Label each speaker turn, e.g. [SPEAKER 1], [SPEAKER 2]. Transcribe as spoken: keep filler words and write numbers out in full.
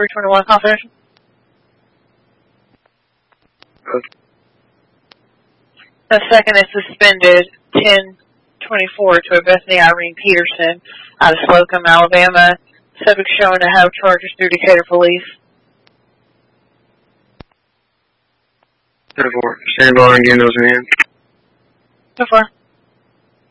[SPEAKER 1] three twenty-one confidential.
[SPEAKER 2] Okay.
[SPEAKER 1] The second is suspended ten twenty-four to a Bethany Irene Peterson out of Slocum, Alabama. Subject shown to have charges through Decatur Police.
[SPEAKER 2] ten four. Stand by and get those in.
[SPEAKER 1] So far.